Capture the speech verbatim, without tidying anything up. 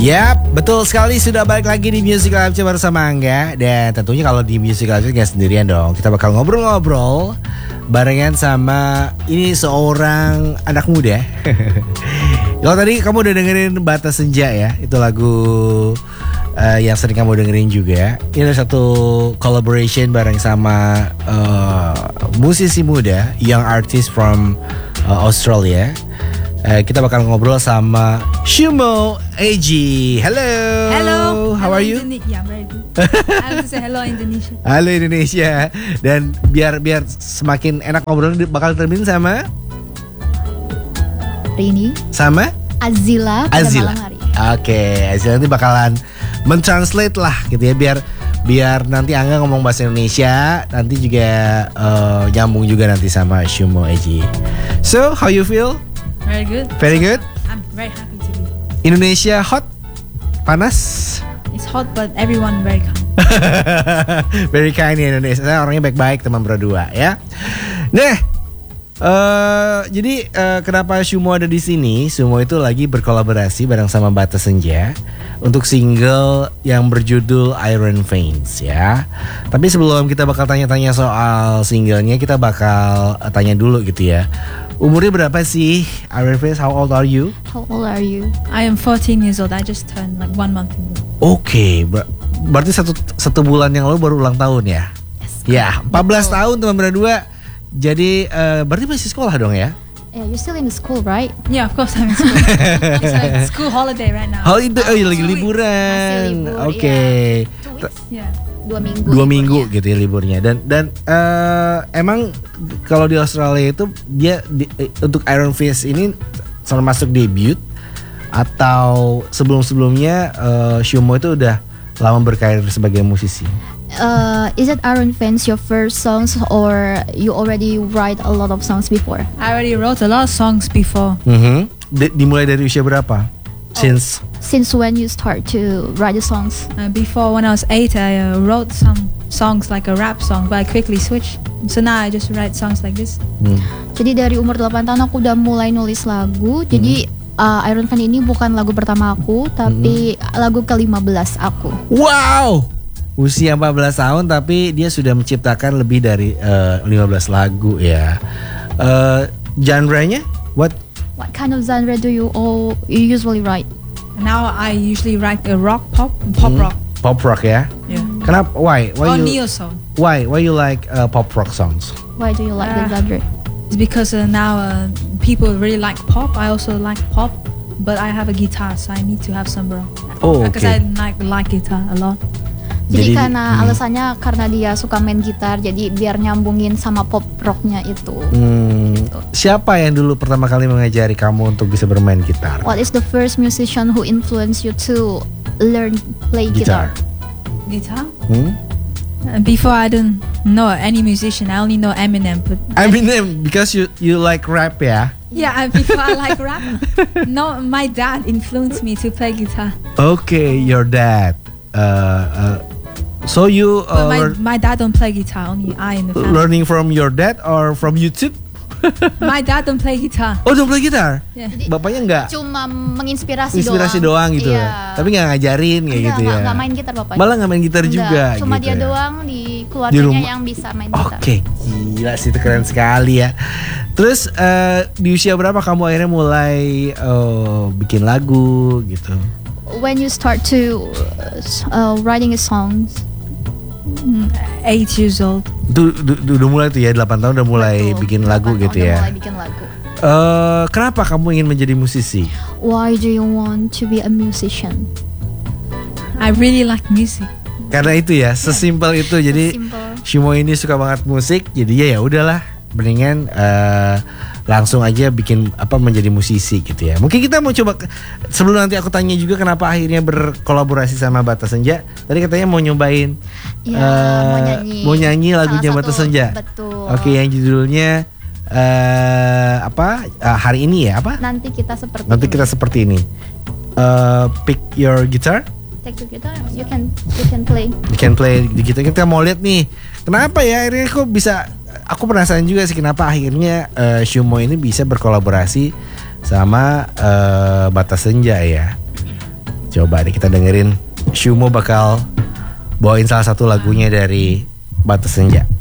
Yap, betul sekali, sudah balik lagi di Music Live bersama Angga. Dan tentunya kalau di Music Live gak sendirian dong. Kita bakal ngobrol-ngobrol barengan sama ini seorang anak muda. Kalau tadi kamu udah dengerin Bata Senja ya, itu lagu uh, yang sering kamu dengerin juga. Ini ada satu collaboration bareng sama uh, musisi muda, young artist from uh, Australia. Uh, kita bakal ngobrol sama Shumo Eji. Hello. Hello. How hello are you? Indone- yeah, very good. I have to say hello Indonesia. Halo Indonesia. Dan biar biar semakin enak ngobrol bakal terbit sama Rini sama Azila pada Azila. malam hari. Oke, Azila nanti bakalan mentranslate lah gitu ya, biar biar nanti Angga ngomong bahasa Indonesia, nanti juga uh, nyambung juga nanti sama Shumo Eji. So, how you feel? Very good. Very good. I'm very happy to be here. Indonesia hot? Panas? It's hot but everyone very kind. Very kind ya Indonesia. Saya orangnya baik-baik, teman berdua ya. Nah, uh, jadi uh, kenapa Shumo ada di sini? Shumo itu lagi berkolaborasi bareng sama Bata Senja untuk single yang berjudul Iron Veins ya. Tapi sebelum kita bakal tanya-tanya soal singlenya, kita bakal uh, tanya dulu gitu ya. Umurnya berapa sih Iron Veins? How old are you? How old are you? I am fourteen years old. I just turned like one month ago. Oke, okay, ber- berarti satu satu bulan yang lalu baru ulang tahun ya? Yes, Ya, empat belas betul. tahun teman berdua. Jadi uh, berarti masih sekolah dong ya? Yeah, you're still in the school, right? Yeah, of course I'm in school. It's like school holiday right now. Holiday, oh, iya, lagi Two liburan. Masih libur, Oke. Two weeks? Yeah. Dua minggu. Dua minggu liburnya. gitu ya liburnya. Dan dan uh, emang kalau di Australia itu dia di, eh, untuk Iron Fist ini termasuk debut atau sebelum-sebelumnya uh, Shumo itu udah lama berkarir sebagai musisi. Uh, is it Iron Fence your first songs or you already write a lot of songs before? I already wrote a lot of songs before. Mhm. Di- dimulai dari usia berapa? Since Since when you start to write the songs? Uh, before, when I was eight, I uh, wrote some songs like a rap song, but I quickly switched. So now I just write songs like this. hmm. Jadi dari umur delapan tahun aku udah mulai nulis lagu. Jadi uh, Iron Fence ini bukan lagu pertama aku, tapi lagu ke lima belas aku. Wow, usia empat belas tahun tapi dia sudah menciptakan lebih dari uh, lima belas lagu ya. Uh, genre-nya what? What kind of genre do you all you usually write? Now I usually write a rock pop, pop Hmm. rock. Pop rock ya. Yeah. Kenapa? Why? Why Or you? neo song. Why? Why you like uh, pop rock songs? Why do you like the Ah. genre? It's because uh, now uh, people really like pop. I also like pop, but I have a guitar, so I need to have some rock. Oh, Because okay. I like like guitar a lot. Jadi, Jadi, karena hmm. alasannya karena dia suka main gitar, jadi biar nyambungin sama pop rocknya itu. Hmm, siapa yang dulu pertama kali mengajari kamu untuk bisa bermain gitar? What is the first musician who influenced you to learn play guitar? Guitar? Hmm? Uh, before I didn't know any musician. I only know Eminem. But I mean, because you you like rap ya. yeah, I, before I like rap. No, my dad influenced me to play guitar. Okay, your dad. Uh, uh, so you uh, But my, learn- my dad don't play guitar. Only I in the family. learning from your dad or from YouTube? My dad don't play guitar. Oh, don't play gitar. Yeah. Bapaknya enggak Cuma menginspirasi inspirasi doang, gitu. Iya. Tapi enggak ngajarin kayak Enggak, gitu enggak, ya. enggak main gitar bapaknya. Malah enggak main gitar Enggak, juga cuma gitu dia ya. doang di Di keluarganya rumah. yang bisa main gitar. Oke, gila sih, itu keren sekali ya. Terus eh, di usia berapa kamu akhirnya mulai eh, bikin lagu gitu? When you start to uh, writing a songs? Mm, Eight years old. Itu du- du- udah mulai tuh ya, delapan tahun udah mulai Betul, bikin lagu delapan gitu tahun ya. udah mulai bikin lagu. Eh, kenapa kamu ingin menjadi musisi? Why do you want to be a musician? I really like music. Karena itu ya, sesimpel itu. Jadi Simple. Shumo ini suka banget musik, jadi ya ya udahlah, mendingan eh, langsung aja bikin apa menjadi musisi gitu ya. Mungkin kita mau coba ke- sebelum nanti aku tanya juga kenapa akhirnya berkolaborasi sama Bata Senja. Tadi katanya mau nyobain Ya, eh, mau nyanyi. mau nyanyi Salah lagunya satu, Bata Senja. betul. Oke, yang judulnya eh apa? Eh, hari ini ya apa? Nanti kita seperti Nanti ini. kita seperti ini. Eh, pick your guitar. Take the guitar, you can you can play. You can play di kita. Kita mau lihat nih, kenapa ya akhirnya kok bisa. Aku penasaran juga sih kenapa akhirnya eh, Shumo ini bisa berkolaborasi sama eh, Bata Senja ya. Coba deh kita dengerin. Shumo bakal bawain salah satu lagunya dari Batas Senja.